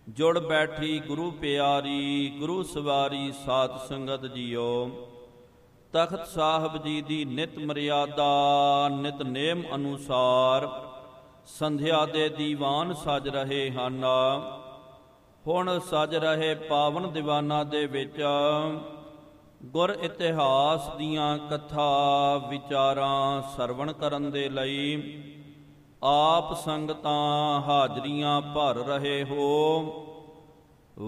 ਜੁੜ ਬੈਠੀ ਗੁਰੂ ਪਿਆਰੀ, ਗੁਰੂ ਸਵਾਰੀ ਸਾਧ ਸੰਗਤ ਜੀਓ। ਤਖਤ ਸਾਹਿਬ ਜੀ ਦੀ ਨਿਤ ਮਰਿਆਦਾ, ਨਿਤ ਨੇਮ ਅਨੁਸਾਰ ਸੰਧਿਆ ਦੇ ਦੀਵਾਨ ਸਜ ਰਹੇ ਹਨ। ਹੁਣ ਸਜ ਰਹੇ ਪਾਵਨ ਦੀਵਾਨਾਂ ਦੇ ਵਿੱਚ ਗੁਰ ਇਤਿਹਾਸ ਦੀਆਂ ਕਥਾ ਵਿਚਾਰਾਂ ਸਰਵਣ ਕਰਨ ਦੇ ਲਈ ਆਪ ਸੰਗਤਾਂ ਹਾਜ਼ਰੀਆਂ ਭਰ ਰਹੇ ਹੋ।